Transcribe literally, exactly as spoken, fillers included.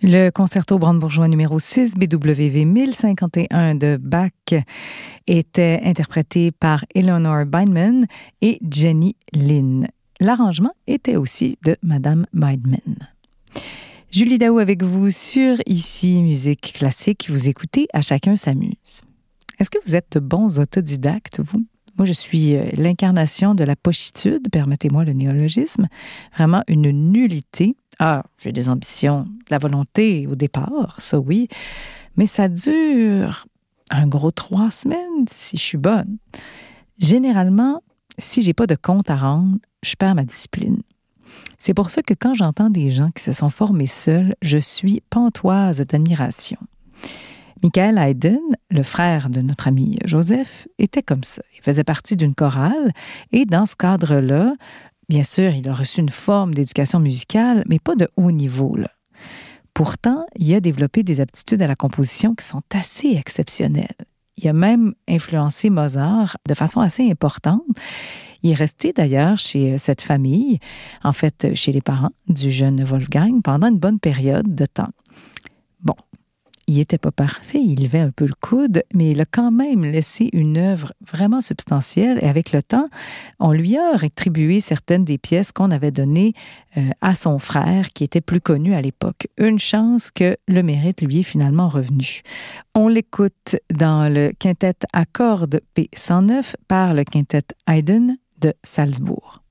Le concerto brandebourgeois numéro six, B W V mille cinquante et un de Bach, était interprété par Eleanor Bindman et Jenny Lin. L'arrangement était aussi de Madame Bindman. Julie Daou avec vous sur Ici Musique Classique. Vous écoutez À chacun s'amuse. Est-ce que vous êtes de bons autodidactes, vous? Moi, je suis l'incarnation de la pochitude, permettez-moi le néologisme, vraiment une nullité. Ah, j'ai des ambitions, de la volonté au départ, ça oui, mais ça dure un gros trois semaines si je suis bonne. Généralement, si j'ai pas de compte à rendre, je perds ma discipline. C'est pour ça que quand j'entends des gens qui se sont formés seuls, je suis pantoise d'admiration. Michael Haydn, le frère de notre ami Joseph, était comme ça. Il faisait partie d'une chorale et dans ce cadre-là, bien sûr, il a reçu une forme d'éducation musicale, mais pas de haut niveau, là. Pourtant, il a développé des aptitudes à la composition qui sont assez exceptionnelles. Il a même influencé Mozart de façon assez importante. Il est resté d'ailleurs chez cette famille, en fait chez les parents du jeune Wolfgang, pendant une bonne période de temps. Bon, il n'était pas parfait, il levait un peu le coude, mais il a quand même laissé une œuvre vraiment substantielle. Et avec le temps, on lui a rétribué certaines des pièces qu'on avait données euh, à son frère, qui était plus connu à l'époque. Une chance que le mérite lui est finalement revenu. On l'écoute dans le quintet à cordes P cent neuf par le quintet Haydn de Salzbourg.